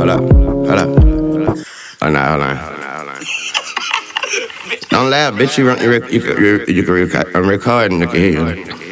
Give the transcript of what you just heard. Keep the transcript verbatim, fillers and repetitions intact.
hold up, hold up. Hold on, hold on, hold on. Don't laugh, bitch. You, run, you, you, you, you, you can record, I'm recording. I can hear you.